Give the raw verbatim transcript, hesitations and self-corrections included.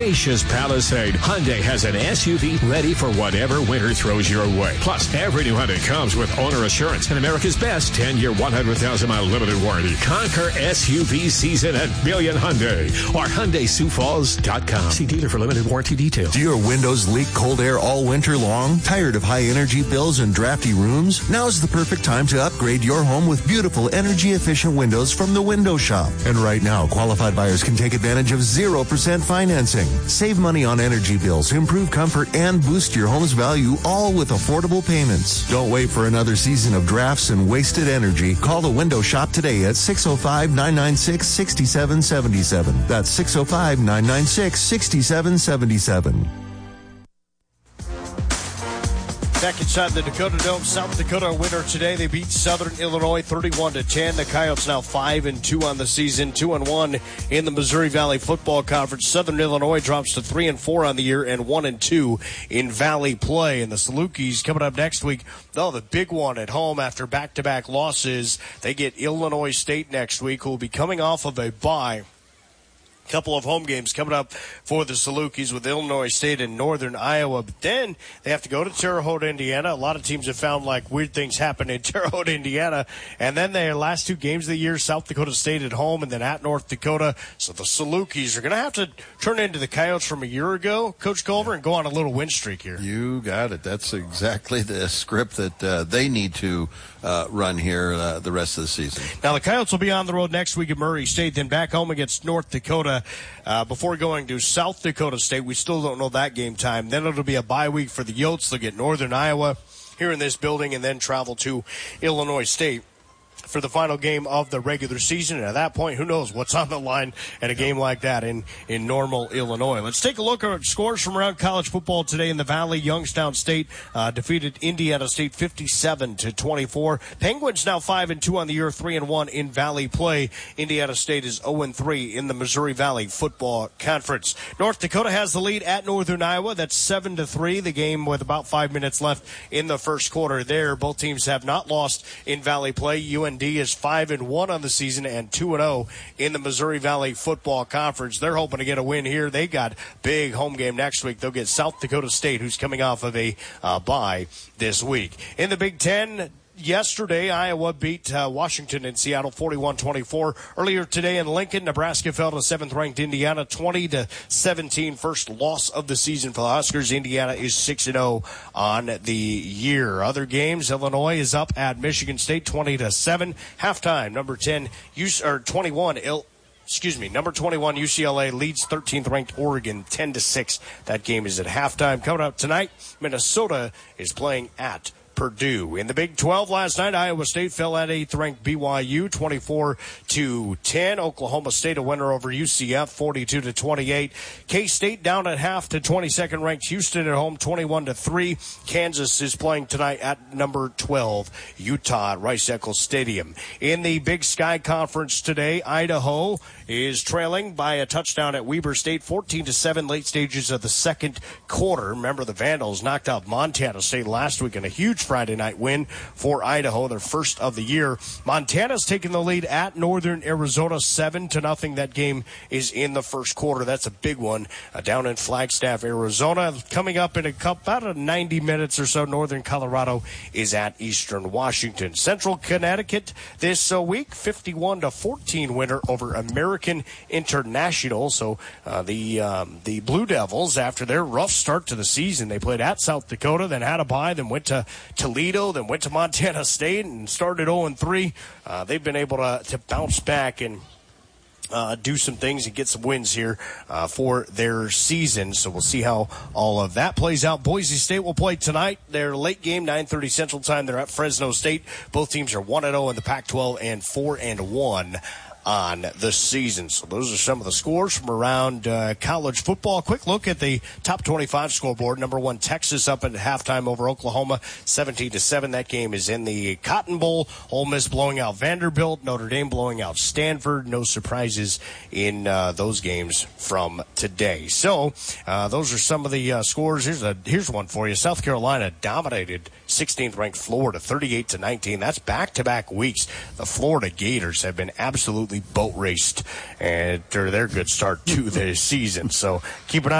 spacious Palisade, Hyundai has an S U V ready for whatever winter throws your way. Plus, every new Hyundai comes with owner assurance and America's best ten-year, one hundred thousand mile limited warranty. Conquer S U V season at Million Hyundai or Hyundai Sioux Falls dot com. See dealer for limited warranty details. Do your windows leak cold air all winter long? Tired of high energy bills and drafty rooms? Now's the perfect time to upgrade your home with beautiful energy efficient windows from the Window Shop. And right now, qualified buyers can take advantage of zero percent financing. Save money on energy bills, improve comfort, and boost your home's value, all with affordable payments. Don't wait for another season of drafts and wasted energy. Call the Window Shop today at six oh five, nine nine six, six seven seven seven. That's six oh five, nine nine six, six seven seven seven. Back inside the Dakota Dome, South Dakota winner today. They beat Southern Illinois thirty-one to ten. The Coyotes now five and two on the season, two and one in the Missouri Valley Football Conference. Southern Illinois drops to three and four on the year and one and two in Valley play. And the Salukis coming up next week. Oh, the big one at home after back-to-back losses. They get Illinois State next week, who will be coming off of a bye. Couple of home games coming up for the Salukis with Illinois State and Northern Iowa. But then they have to go to Terre Haute, Indiana. A lot of teams have found like weird things happen in Terre Haute, Indiana. And then their last two games of the year, South Dakota State at home and then at North Dakota. So the Salukis are going to have to turn into the Coyotes from a year ago, Coach Culver, and go on a little win streak here. You got it. That's exactly the script that uh, they need to uh, run here uh, the rest of the season. Now the Coyotes will be on the road next week at Murray State, then back home against North Dakota. Uh, before going to South Dakota State, we still don't know that game time. Then it'll be a bye week for the Yotes. They'll get Northern Iowa here in this building and then travel to Illinois State for the final game of the regular season. And at that point, who knows what's on the line at a game like that in, in Normal, Illinois. Let's take a look at scores from around college football today in the Valley. Youngstown State uh, defeated Indiana State fifty-seven to twenty-four. Penguins now five and two on the year, three and one in Valley play. Indiana State is oh and three in the Missouri Valley Football Conference. North Dakota has the lead at Northern Iowa. That's seven to three. The game with about five minutes left in the first quarter there. Both teams have not lost in Valley play. U N D is five and one on the season and two and oh in the Missouri Valley Football Conference. They're hoping to get a win here. They got big home game next week. They'll get South Dakota State, who's coming off of a uh, bye this week. In the Big Ten, yesterday, Iowa beat uh, Washington in Seattle forty-one twenty-four. Earlier today in Lincoln, Nebraska fell to seventh-ranked Indiana twenty to seventeen. First loss of the season for the Huskers. Indiana is six and oh on the year. Other games, Illinois is up at Michigan State twenty to seven. Halftime, number ten, or twenty-one, Il- Excuse me, number twenty-one, U C L A leads thirteenth-ranked Oregon ten to six. That game is at halftime. Coming up tonight, Minnesota is playing at Purdue. In the Big twelve last night, Iowa State fell at eighth-ranked B Y U twenty-four to ten. Oklahoma State a winner over U C F forty-two to twenty-eight. K-State down at half to twenty-second-ranked Houston at home twenty-one to three. Kansas is playing tonight at number twelve, Utah at Rice-Eccles Stadium. In the Big Sky Conference today, Idaho is trailing by a touchdown at Weber State fourteen to seven, late stages of the second quarter. Remember, the Vandals knocked out Montana State last week in a huge Friday night win for Idaho, their first of the year. Montana's taking the lead at Northern Arizona seven to nothing. That game is in the first quarter. That's a big one uh, down in Flagstaff, Arizona. Coming up in a couple, about ninety minutes or so, Northern Colorado is at Eastern Washington. Central Connecticut this uh, week, fifty-one to fourteen winner over American International. So uh, the um, the Blue Devils, after their rough start to the season, they played at South Dakota, then had a bye, then went to Toledo, then went to Montana State and started oh and three. Uh, they've been able to, to bounce back and uh, do some things and get some wins here uh, for their season. So we'll see how all of that plays out. Boise State will play tonight. Their late game, nine thirty Central Time. They're at Fresno State. Both teams are one and oh in the Pac twelve and four and one on the season. So those are some of the scores from around uh, college football. Quick look at the top twenty-five scoreboard. Number one, Texas up at halftime over Oklahoma, seventeen to seven. That game is in the Cotton Bowl. Ole Miss blowing out Vanderbilt. Notre Dame blowing out Stanford. No surprises in uh, those games from today. So uh, those are some of the uh, scores. Here's a here's one for you. South Carolina dominated sixteenth-ranked Florida, thirty-eight to nineteen. That's back-to-back weeks. The Florida Gators have been absolutely boat raced after their good start to the season. So keep an eye